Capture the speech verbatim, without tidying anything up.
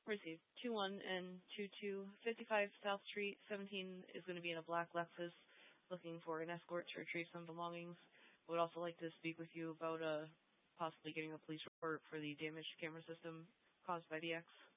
Received. two one and two two, fifty-five South Street, seventeen is going to be in a black Lexus looking for an escort to retrieve some belongings. Would also like to speak with you about uh, possibly getting a police report for the damaged camera system caused by the X.